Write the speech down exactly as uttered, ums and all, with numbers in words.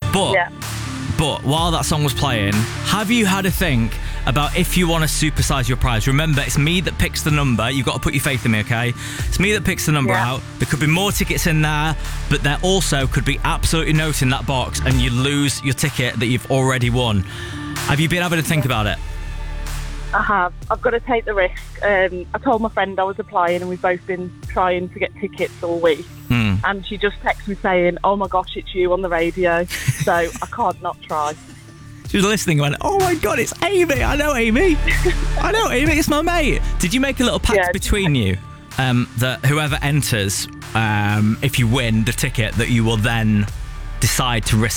But, Yeah. but while that song was playing, have you had a think about if you want to supersize your prize? Remember, it's me that picks the number. You've got to put your faith in me, okay? It's me that picks the number Yeah. out. There could be more tickets in there, but there also could be absolutely nothing in that box and you lose your ticket that you've already won. Have you been having to think about it? I have. I've got to take the risk. Um, I told my friend I was applying and we've both been trying to get tickets all week. Hmm. And she just texted me saying, oh my gosh, it's you on the radio. So I can't not try. She was listening and went, oh my God, it's Amy. I know Amy. I know Amy. It's my mate. Did you make a little pact Yeah. between you um, that whoever enters, um, if you win the ticket, that you will then decide to risk